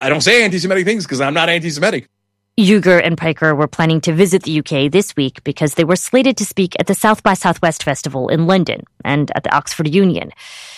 I don't say anti-Semitic things because I'm not anti-Semitic. Uygur and Piker were planning to visit the UK this week because they were slated to speak at the South by Southwest Festival in London and at the Oxford Union.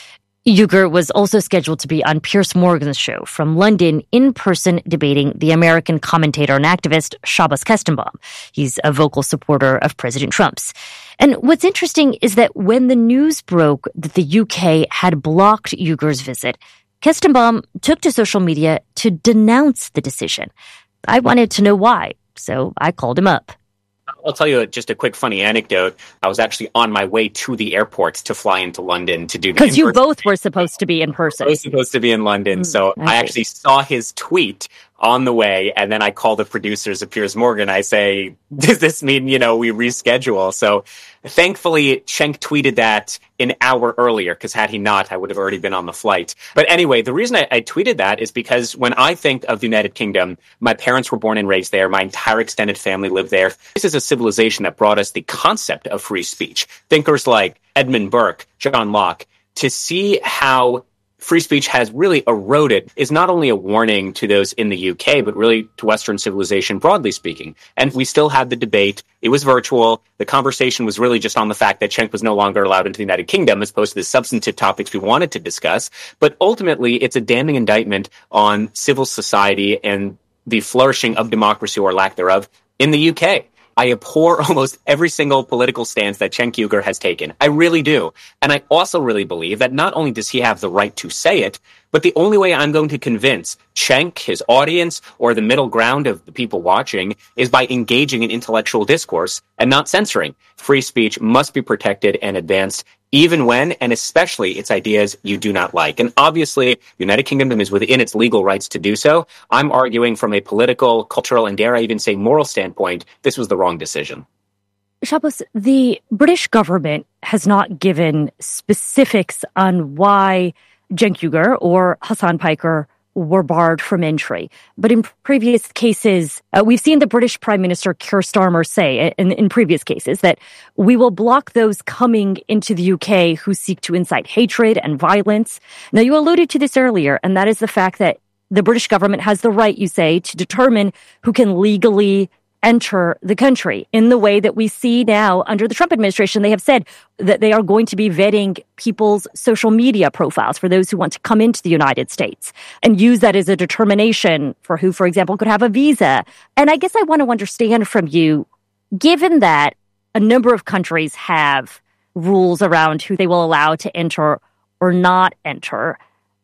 Uygur was also scheduled to be on Piers Morgan's show from London in person debating the American commentator and activist Shabbos Kestenbaum. He's a vocal supporter of President Trump's. And what's interesting is that when the news broke that the UK had blocked Uygur's visit, Kestenbaum took to social media to denounce the decision. I wanted to know why, so I called him up. I'll tell you just a quick funny anecdote. I was actually on my way to the airport to fly into London to do the because you both were supposed to be in person. I was supposed to be in London, so I actually saw his tweet on the way, and then I call the producers of Piers Morgan. I say, does this mean, we reschedule? So thankfully, Cenk tweeted that an hour earlier, because had he not, I would have already been on the flight. But anyway, the reason I tweeted that is because when I think of the United Kingdom, my parents were born and raised there. My entire extended family lived there. This is a civilization that brought us the concept of free speech. Thinkers like Edmund Burke, John Locke, to see how free speech has really eroded is not only a warning to those in the UK, but really to Western civilization, broadly speaking. And we still had the debate. It was virtual. The conversation was really just on the fact that Cenk was no longer allowed into the United Kingdom as opposed to the substantive topics we wanted to discuss. But ultimately, it's a damning indictment on civil society and the flourishing of democracy or lack thereof in the UK. I abhor almost every single political stance that Cenk Uygur has taken. I really do. And I also really believe that not only does he have the right to say it, but the only way I'm going to convince Cenk, his audience, or the middle ground of the people watching is by engaging in intellectual discourse and not censoring. Free speech must be protected and advanced, even when, and especially, its ideas you do not like. And obviously, the United Kingdom is within its legal rights to do so. I'm arguing from a political, cultural, and dare I even say moral standpoint, this was the wrong decision. Shabbos, the British government has not given specifics on why Cenk Uygur or Hasan Piker were barred from entry. But in previous cases, we've seen the British Prime Minister Keir Starmer say in previous cases that we will block those coming into the UK who seek to incite hatred and violence. Now, you alluded to this earlier, and that is the fact that the British government has the right, you say, to determine who can legally enter the country in the way that we see now under the Trump administration. They have said that they are going to be vetting people's social media profiles for those who want to come into the United States and use that as a determination for who, for example, could have a visa. And I guess I want to understand from you, given that a number of countries have rules around who they will allow to enter or not enter,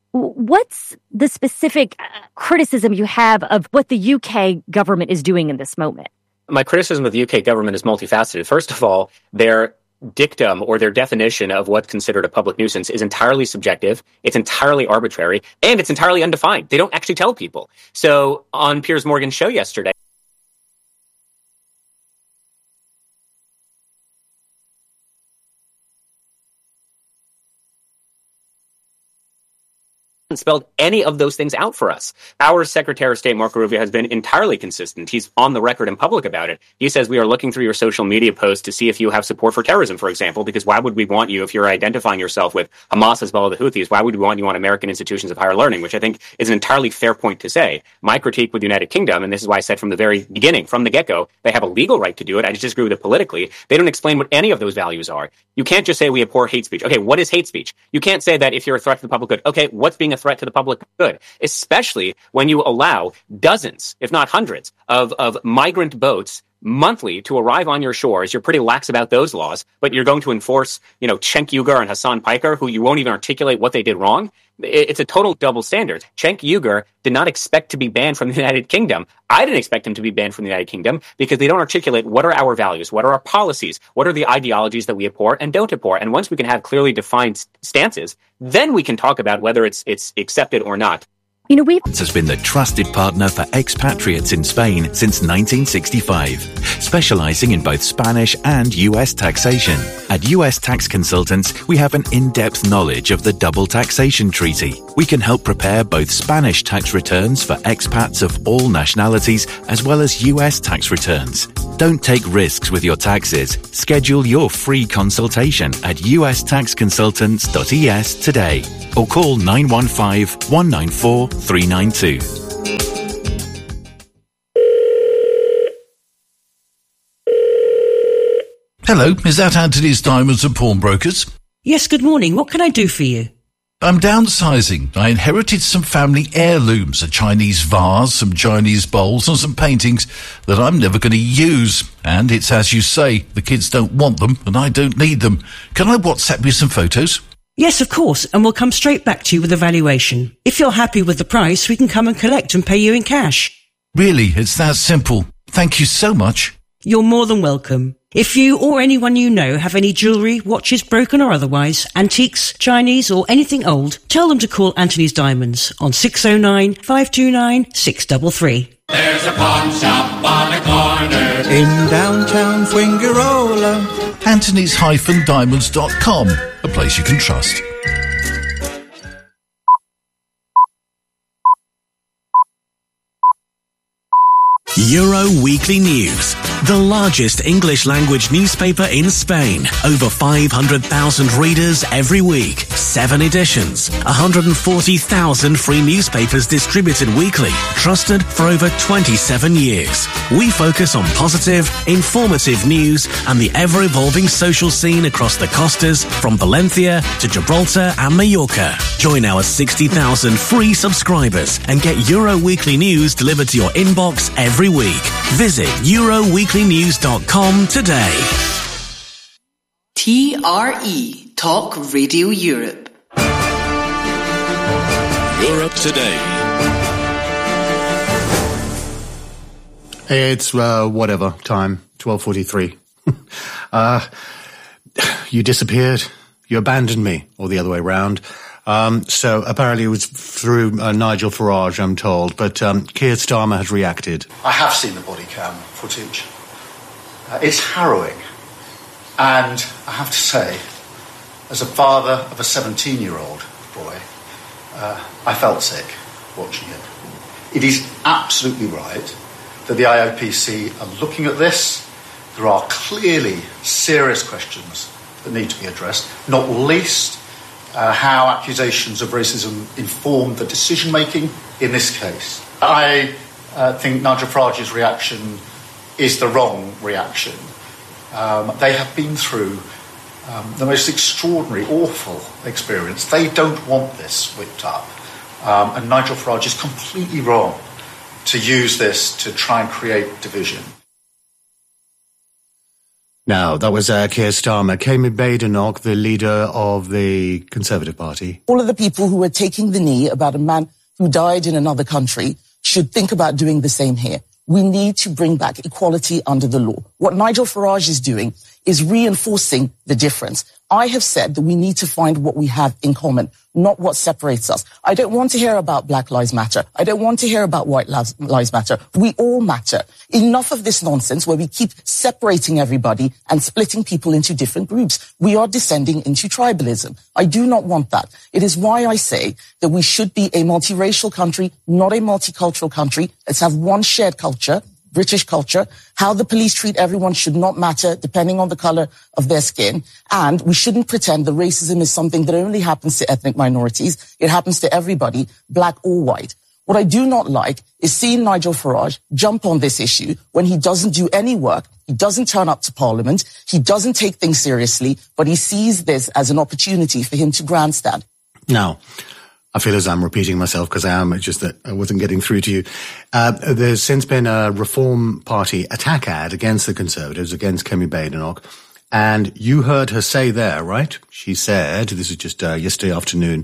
what's the specific criticism you have of what the UK government is doing in this moment? My criticism of the UK government is multifaceted. First of all, their dictum or their definition of what's considered a public nuisance is entirely subjective, it's entirely arbitrary, and it's entirely undefined. They don't actually tell people. So on Piers Morgan's show yesterday, spelled any of those things out for us. Our Secretary of State, Marco Rubio, has been entirely consistent. He's on the record in public about it. He says, we are looking through your social media posts to see if you have support for terrorism, for example, because why would we want you, if you're identifying yourself with Hamas as well as the Houthis, why would we want you on American institutions of higher learning, which I think is an entirely fair point to say. My critique with the United Kingdom, and this is why I said from the very beginning, from the get-go, they have a legal right to do it. I just disagree with it politically. They don't explain what any of those values are. You can't just say we abhor hate speech. Okay, what is hate speech? You can't say that if you're a threat to the public good. Okay, what's being a threat to the public good? Especially when you allow dozens, if not hundreds, of migrant boats monthly to arrive on your shores. You're pretty lax about those laws, but you're going to enforce, Cenk Uygur and Hasan Piker, who you won't even articulate what they did wrong. It's a total double standard. Cenk Uygur did not expect to be banned from the United Kingdom. I didn't expect him to be banned from the United Kingdom because they don't articulate what are our values, what are our policies, what are the ideologies that we abhor and don't abhor. And once we can have clearly defined stances, then we can talk about whether it's accepted or not. Has been the trusted partner for expatriates in Spain since 1965, specializing in both Spanish and U.S. taxation. At U.S. Tax Consultants, we have an in-depth knowledge of the double taxation treaty. We can help prepare both Spanish tax returns for expats of all nationalities, as well as U.S. tax returns. Don't take risks with your taxes. Schedule your free consultation at ustaxconsultants.es today or call 915-194-392. Hello, is that Anthony's Diamonds and Pawnbrokers? Yes, good morning. What can I do for you? I'm downsizing. I inherited some family heirlooms, a Chinese vase, some Chinese bowls and some paintings that I'm never going to use. And it's as you say, the kids don't want them and I don't need them. Can I WhatsApp you some photos? Yes, of course, and we'll come straight back to you with a valuation. If you're happy with the price, we can come and collect and pay you in cash. Really, it's that simple. Thank you so much. You're more than welcome. If you or anyone you know have any jewellery, watches, broken or otherwise, antiques, Chinese or anything old, tell them to call Anthony's Diamonds on 609 529 633. There's a pawn shop on a corner in downtown Fuengirola. Anthony's-diamonds.com, a place you can trust. Euro Weekly News, the largest English language newspaper in Spain. Over 500,000 readers every week. 7 editions. 140,000 free newspapers distributed weekly. Trusted for over 27 years. We focus on positive, informative news and the ever-evolving social scene across the costas from Valencia to Gibraltar and Mallorca. Join our 60,000 free subscribers and get Euro Weekly News delivered to your inbox every week. Visit EuroWeeklyNews.com today. TRE Talk Radio Europe. Europe Today. It's whatever time, 12:43. You disappeared. You abandoned me, or the other way round. So apparently it was through Nigel Farage, I'm told, but Keir Starmer has reacted. I have seen the body cam footage. It's harrowing. And I have to say, as a father of a 17-year-old boy, I felt sick watching it. It is absolutely right that the IOPC are looking at this. There are clearly serious questions that need to be addressed, not least how accusations of racism informed the decision-making in this case. I think Nigel Farage's reaction is the wrong reaction. They have been through the most extraordinary, awful experience. They don't want this whipped up. And Nigel Farage is completely wrong to use this to try and create division. Now, that was Keir Starmer. Kemi Badenoch, the leader of the Conservative Party. All of the people who are taking the knee about a man who died in another country should think about doing the same here. We need to bring back equality under the law. What Nigel Farage is doing is reinforcing the difference. I have said that we need to find what we have in common, not what separates us. I don't want to hear about Black Lives Matter. I don't want to hear about White Lives Matter. We all matter. Enough of this nonsense where we keep separating everybody and splitting people into different groups. We are descending into tribalism. I do not want that. It is why I say that we should be a multiracial country, not a multicultural country. Let's have one shared culture. British culture, how the police treat everyone should not matter depending on the color of their skin. And we shouldn't pretend that racism is something that only happens to ethnic minorities. It happens to everybody, black or white. What I do not like is seeing Nigel Farage jump on this issue when he doesn't do any work. He doesn't turn up to Parliament. He doesn't take things seriously, but he sees this as an opportunity for him to grandstand. Now, I feel as I'm repeating myself because I am, it's just that I wasn't getting through to you. There's since been a Reform Party attack ad against the Conservatives, against Kemi Badenoch. And you heard her say there, right? She said, this is just yesterday afternoon,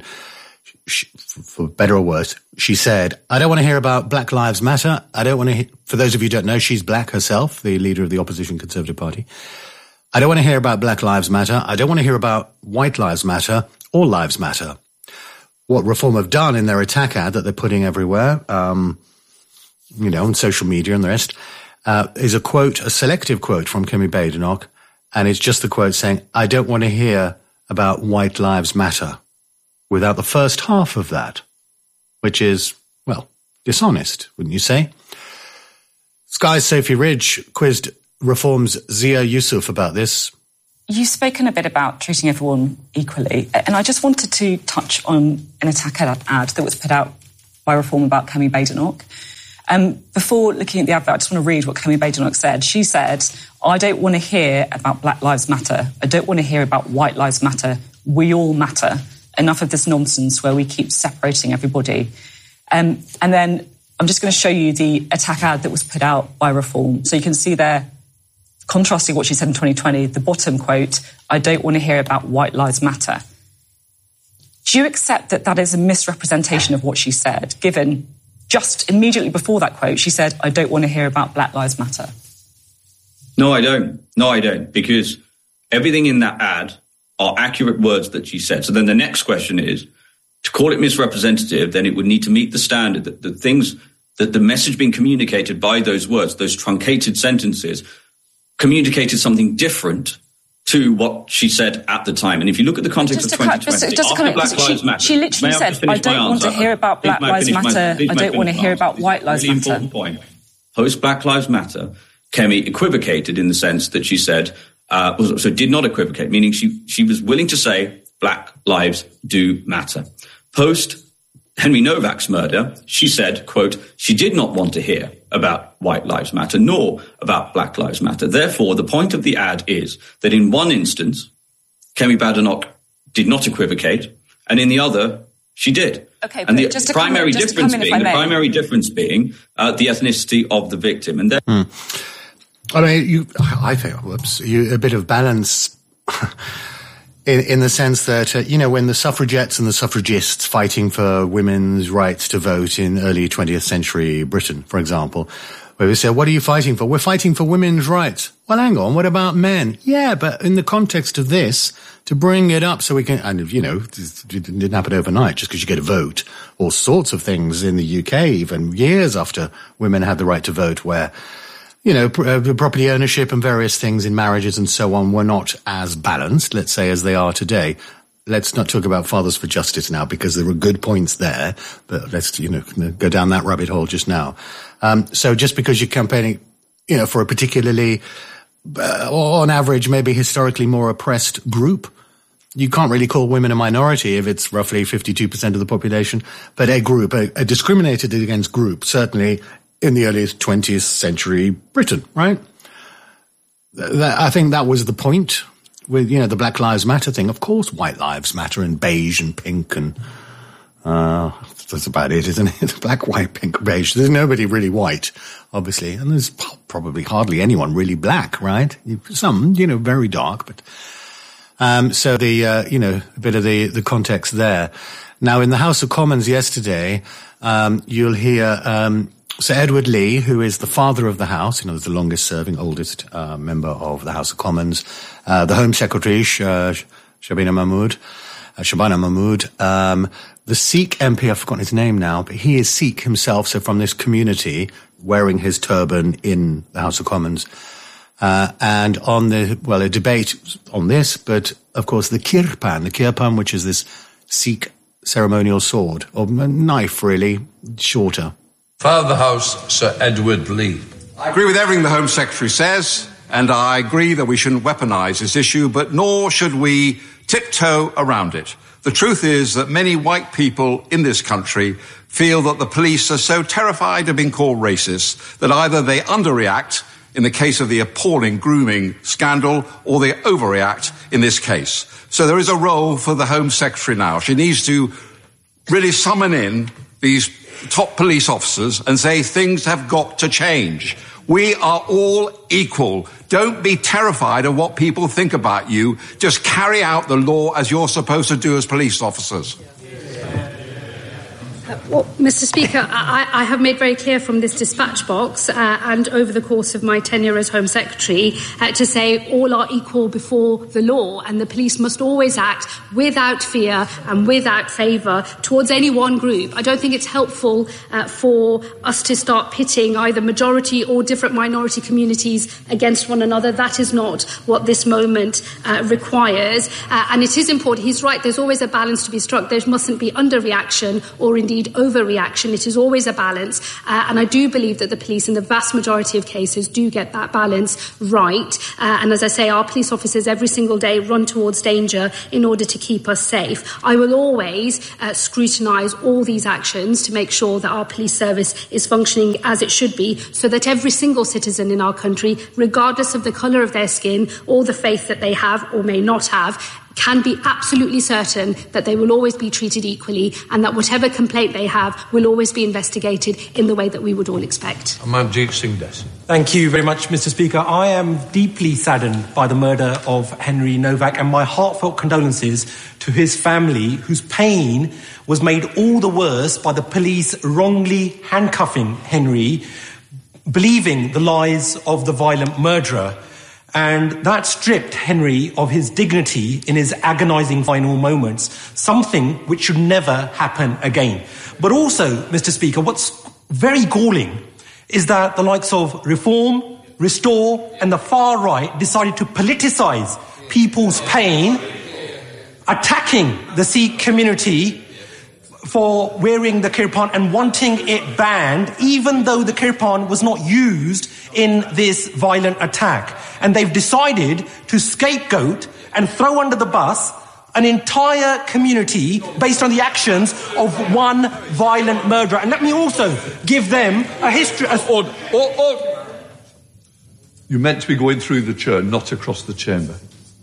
for better or worse, she said, I don't want to hear about Black Lives Matter. I don't want to, for those of you who don't know, she's black herself, the leader of the opposition Conservative Party. I don't want to hear about Black Lives Matter. I don't want to hear about White Lives Matter or Lives Matter. What Reform have done in their attack ad that they're putting everywhere, on social media and the rest, is a quote, a selective quote from Kemi Badenoch, and it's just the quote saying, I don't want to hear about White Lives Matter, without the first half of that, which is, well, dishonest, wouldn't you say? Sky's Sophie Ridge quizzed Reform's Zia Yusuf about this. You've spoken a bit about treating everyone equally, and I just wanted to touch on an attack ad that was put out by Reform about Kemi Badenoch. Before looking at the advert, I just want to read what Kemi Badenoch said. She said, I don't want to hear about Black Lives Matter. I don't want to hear about White Lives Matter. We all matter. Enough of this nonsense where we keep separating everybody. And then I'm just going to show you the attack ad that was put out by Reform. So you can see there, contrasting what she said in 2020, the bottom quote, I don't want to hear about White Lives Matter. Do you accept that that is a misrepresentation of what she said, given just immediately before that quote, she said, I don't want to hear about Black Lives Matter? No, I don't. Because everything in that ad are accurate words that she said. So then the next question is, to call it misrepresentative, then it would need to meet the standard that the message being communicated by those words, those truncated sentences, communicated something different to what she said at the time. And if you look at the context of 2020, after Black Lives Matter... She literally said, I don't want to hear about Black Lives Matter, I don't want to hear about White Lives Matter. Really important point. Post Black Lives Matter, Kemi equivocated in the sense that she said, so did not equivocate, meaning she was willing to say Black lives do matter. Post Henry Novak's murder, she said, quote, she did not want to hear about White Lives Matter, nor about Black Lives Matter. Therefore, the point of the ad is that in one instance, Kemi Badenoch did not equivocate, and in the other, she did. Okay, and the primary difference being the ethnicity of the victim. And then, I mean, I think, a bit of balance in the sense that, when the suffragettes and the suffragists fighting for women's rights to vote in early 20th century Britain, for example, where we say, what are you fighting for? We're fighting for women's rights. Well, hang on, what about men? Yeah, but in the context of this, to bring it up so we can, and it didn't happen overnight just because you get a vote, all sorts of things in the UK, even years after women had the right to vote, where property ownership and various things in marriages and so on were not as balanced, let's say, as they are today. Let's not talk about Fathers for Justice now, because there are good points there, but let's, go down that rabbit hole just now. So just because you're campaigning, for a particularly, on average, maybe historically more oppressed group, you can't really call women a minority if it's roughly 52% of the population, but a group, a discriminated against group, certainly in the early 20th century Britain, right? I think that was the point with, the Black Lives Matter thing. Of course, white lives matter, and beige and pink, and that's about it, isn't it? Black, white, pink, beige. There's nobody really white, obviously, and there's probably hardly anyone really black, right? Some, very dark, but so the a bit of the context there. Now, in the House of Commons yesterday, you'll hear Sir Edward Lee, who is the father of the House, the longest-serving, oldest member of the House of Commons, the Home Secretary, Shabana Mahmood, the Sikh MP, I've forgotten his name now, but he is Sikh himself, so from this community, wearing his turban in the House of Commons. And on a debate on this, but of course the kirpan, which is this Sikh ceremonial sword, or knife really, shorter. Father of the House, Sir Edward Lee. I agree with everything the Home Secretary says, and I agree that we shouldn't weaponise this issue, but nor should we tiptoe around it. The truth is that many white people in this country feel that the police are so terrified of being called racist that either they underreact in the case of the appalling grooming scandal, or they overreact in this case. So there is a role for the Home Secretary now. She needs to really summon in these top police officers and say things have got to change. We are all equal. Don't be terrified of what people think about you. Just carry out the law as you're supposed to do as police officers. Well, Mr. Speaker, I have made very clear from this dispatch box and over the course of my tenure as Home Secretary to say all are equal before the law, and the police must always act without fear and without favour towards any one group. I don't think it's helpful for us to start pitting either majority or different minority communities against one another. That is not what this moment requires. And it is important. He's right. There's always a balance to be struck. There mustn't be underreaction or indeed indeed overreaction. It is always a balance. And I do believe that the police, in the vast majority of cases, do get that balance right. And as I say, our police officers every single day run towards danger in order to keep us safe. I will always scrutinise all these actions to make sure that our police service is functioning as it should be, so that every single citizen in our country, regardless of the colour of their skin or the faith that they have or may not have, can be absolutely certain that they will always be treated equally and that whatever complaint they have will always be investigated in the way that we would all expect. Manjeet Singh Des. Thank you very much, Mr. Speaker. I am deeply saddened by the murder of Henry Novak, and my heartfelt condolences to his family, whose pain was made all the worse by the police wrongly handcuffing Henry, believing the lies of the violent murderer. And that stripped Henry of his dignity in his agonising final moments, something which should never happen again. But also, Mr. Speaker, what's very galling is that the likes of Reform, Restore and the far right decided to politicise people's pain, attacking the Sikh community for wearing the kirpan and wanting it banned, even though the kirpan was not used in this violent attack. And they've decided to scapegoat and throw under the bus an entire community based on the actions of one violent murderer. And let me also give them a history... You meant to be going through the chair, not across the chamber.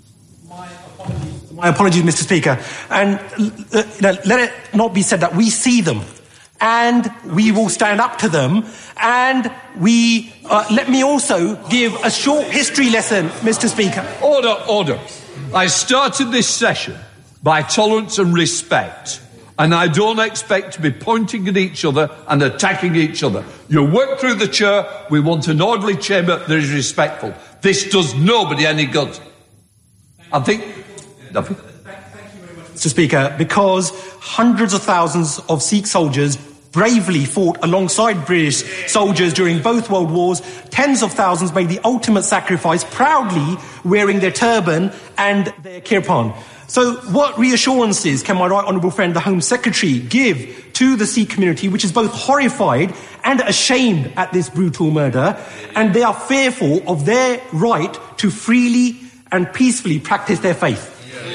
My apologies, Mr. Speaker. And let it not be said that we see them and we will stand up to them. And we... let me also give a short history lesson, Mr. Speaker. Order. I started this session by tolerance and respect. And I don't expect to be pointing at each other and attacking each other. You work through the chair. We want an orderly chamber that is respectful. This does nobody any good. I think... Nothing. Mr. Speaker, because hundreds of thousands of Sikh soldiers bravely fought alongside British soldiers during both World Wars, tens of thousands made the ultimate sacrifice, proudly wearing their turban and their kirpan. So what reassurances can my right honourable friend, the Home Secretary, give to the Sikh community, which is both horrified and ashamed at this brutal murder, and they are fearful of their right to freely and peacefully practice their faith?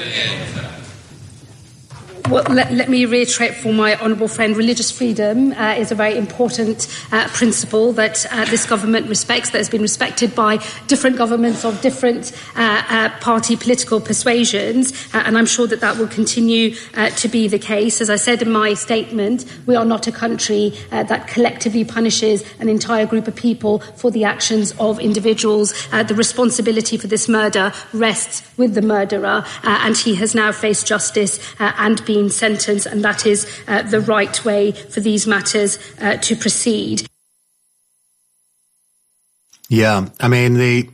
Well, let me reiterate for my honourable friend, religious freedom is a very important principle that this government respects, that has been respected by different governments of different party political persuasions, and I'm sure that that will continue to be the case. As I said in my statement, we are not a country that collectively punishes an entire group of people for the actions of individuals. The responsibility for this murder rests with the murderer, and he has now faced justice and been sentenced, and that is the right way for these matters to proceed. Yeah, I mean,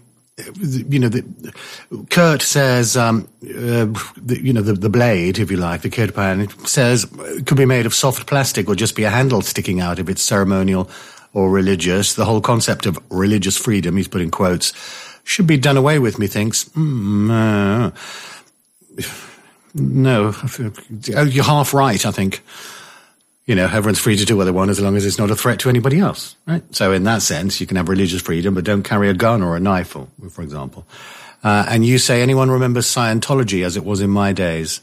Kurt says, the blade, if you like, the kirpan, says it could be made of soft plastic or just be a handle sticking out if it's ceremonial or religious. The whole concept of religious freedom, he's put in quotes, should be done away with, methinks. No, you're half right, I think. Everyone's free to do what they want as long as it's not a threat to anybody else, right? So in that sense, you can have religious freedom, but don't carry a gun or a knife, for example. And you say, anyone remembers Scientology as it was in my days?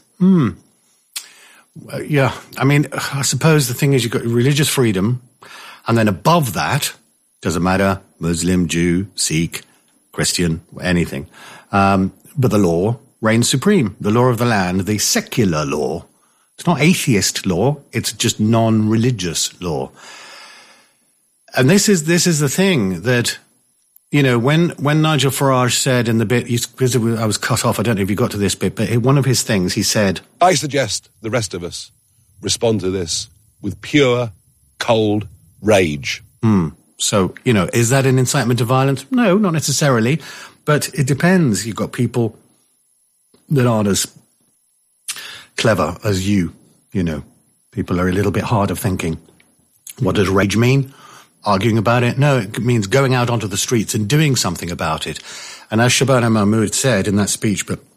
Yeah, I mean, I suppose the thing is you've got religious freedom, and then above that, doesn't matter, Muslim, Jew, Sikh, Christian, anything. But the law reigns supreme, the law of the land, the secular law. It's not atheist law, it's just non-religious law. And this is the thing that, when Nigel Farage said in the bit, because I was cut off, I don't know if you got to this bit, but one of his things, he said... I suggest the rest of us respond to this with pure, cold rage. So, is that an incitement to violence? No, not necessarily, but it depends. You've got people that aren't as clever as you. People are a little bit hard of thinking. What does rage mean? Arguing about it? No, it means going out onto the streets and doing something about it. And as Shabana Mahmood said in that speech, but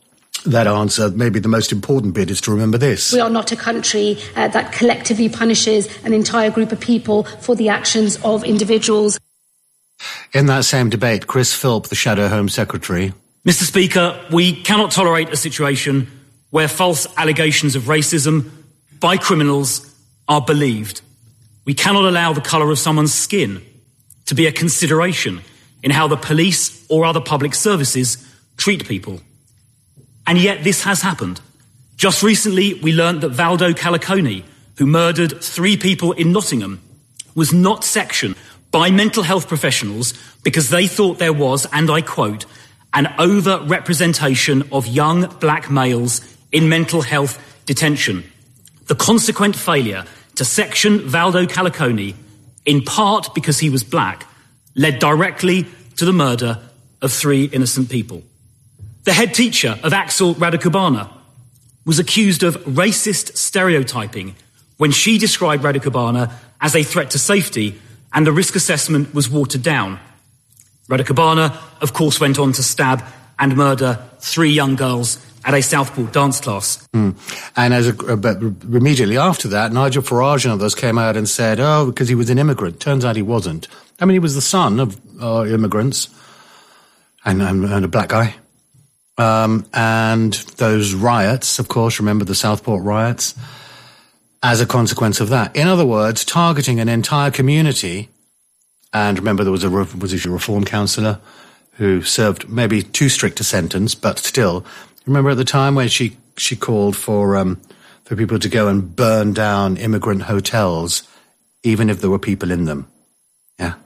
that answer, maybe the most important bit is to remember this. We are not a country that collectively punishes an entire group of people for the actions of individuals. In that same debate, Chris Philp, the Shadow Home Secretary. Mr. Speaker, we cannot tolerate a situation where false allegations of racism by criminals are believed. We cannot allow the colour of someone's skin to be a consideration in how the police or other public services treat people. And yet this has happened. Just recently, we learnt that Valdo Calicone, who murdered 3 people in Nottingham, was not sectioned by mental health professionals because they thought there was, and I quote, an over-representation of young black males in mental health detention. The consequent failure to section Valdo Calicone, in part because he was black, led directly to the murder of 3 innocent people. The head teacher of Axel Radicubana was accused of racist stereotyping when she described Radicubana as a threat to safety, and the risk assessment was watered down. Radicubana, of course, went on to stab and murder 3 young girls at a Southport dance class. And but immediately after that, Nigel Farage and others came out and said, oh, because he was an immigrant. Turns out he wasn't. I mean, he was the son of immigrants and a black guy. And those riots, of course, remember the Southport riots, as a consequence of that. In other words, targeting an entire community. And remember, there was a reform councillor who served maybe too strict a sentence, but still. Remember at the time when she called for people to go and burn down immigrant hotels, even if there were people in them. Yeah.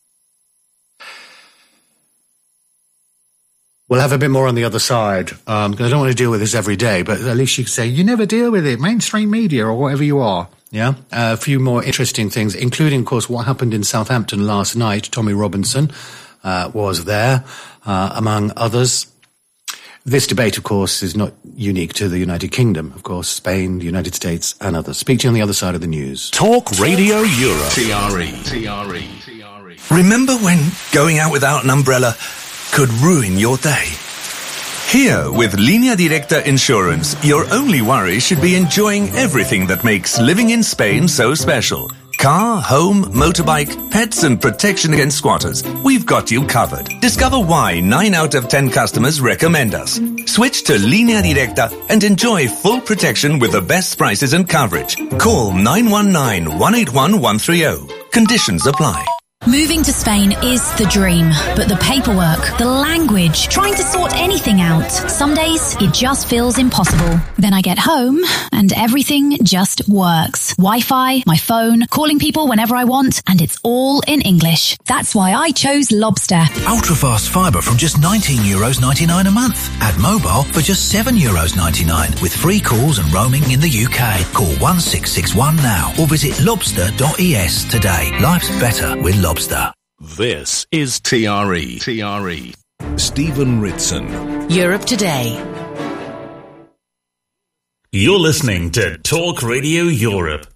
We'll have a bit more on the other side, because I don't want to deal with this every day, but at least you can say, you never deal with it, mainstream media or whatever you are. Yeah. A few more interesting things, including, of course, what happened in Southampton last night. Tommy Robinson was there, among others. This debate, of course, is not unique to the United Kingdom. Of course, Spain, the United States, and others. Speak to you on the other side of the news. Talk Radio Europe. TRE. Remember when going out without an umbrella could ruin your day? Here, with Línea Directa Insurance, your only worry should be enjoying everything that makes living in Spain so special. Car, home, motorbike, pets and protection against squatters. We've got you covered. Discover why 9 out of 10 customers recommend us. Switch to Línea Directa and enjoy full protection with the best prices and coverage. Call 919-181-130. Conditions apply. Moving to Spain is the dream, but the paperwork, the language, trying to sort anything out. Some days it just feels impossible. Then I get home and everything just works. Wi-Fi, my phone, calling people whenever I want, and it's all in English. That's why I chose Lobster. Ultra-fast fibre from just €19.99 a month. Add mobile for just €7.99 with free calls and roaming in the UK. Call 1661 now or visit lobster.es today. Life's better with Lobster. This is TRE. Stephen Ritson. Europe Today. You're listening to Talk Radio Europe.